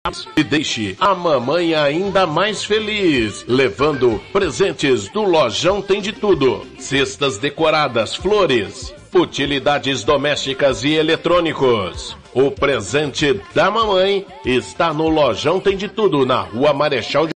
E deixe a mamãe ainda mais feliz, levando presentes do Lojão Tem de Tudo. Cestas decoradas, flores, utilidades domésticas e eletrônicos. O presente da mamãe está no Lojão Tem de Tudo, na Rua Marechal de